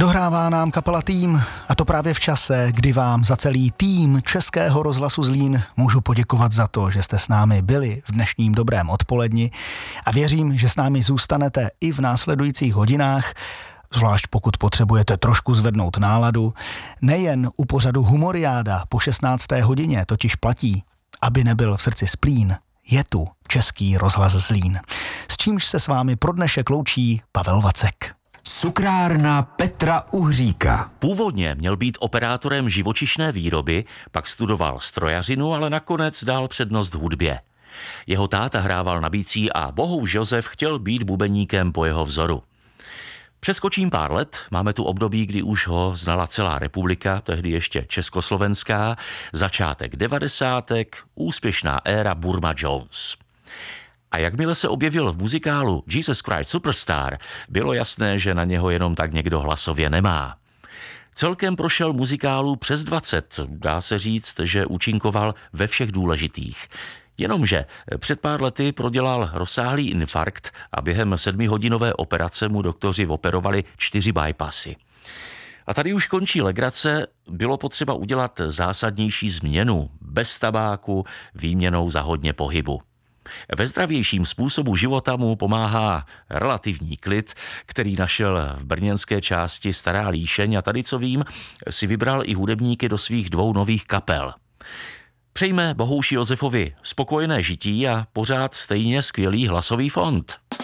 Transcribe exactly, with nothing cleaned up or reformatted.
Dohrává nám kapela Tým, a to právě v čase, kdy vám za celý tým Českého rozhlasu Zlín můžu poděkovat za to, že jste s námi byli v dnešním dobrém odpoledni a věřím, že s námi zůstanete i v následujících hodinách, zvlášť pokud potřebujete trošku zvednout náladu. Nejen u pořadu Humoriáda po šestnácté hodině totiž platí, aby nebyl v srdci splín, je tu Český rozhlas Zlín. S čímž se s vámi pro dnešek loučí Pavel Vacek. Cukrárna Petra Uhříka. Původně měl být operátorem živočišné výroby, pak studoval strojařinu, ale nakonec dal přednost hudbě. Jeho táta hrával na bicí a Bohouš Josef chtěl být bubeníkem po jeho vzoru. Přeskočím pár let, máme tu období, kdy už ho znala celá republika, tehdy ještě československá, začátek devadesátek, úspěšná éra Burma Jones. A jakmile se objevil v muzikálu Jesus Christ Superstar, bylo jasné, že na něho jenom tak někdo hlasově nemá. Celkem prošel muzikálu přes dvacet, dá se říct, že účinkoval ve všech důležitých. Jenomže před pár lety prodělal rozsáhlý infarkt a během sedmihodinové operace mu doktoři operovali čtyři bypassy. A tady už končí legrace, bylo potřeba udělat zásadnější změnu, bez tabáku, výměnou za hodně pohybu. Ve zdravějším způsobu života mu pomáhá relativní klid, který našel v brněnské části Stará Líšeň a tady, co vím, si vybral i hudebníky do svých dvou nových kapel. Přejme Bohouši Josefovi spokojené žití a pořád stejně skvělý hlasový fond.